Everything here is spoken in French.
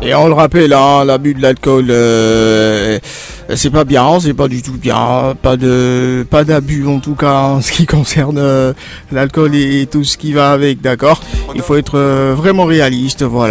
Et on le rappelle, hein, l'abus de l'alcool, c'est pas bien, c'est pas du tout bien, pas d'abus en tout cas en ce qui concerne l'alcool et tout ce qui va avec, d'accord. Il faut être vraiment réaliste, voilà.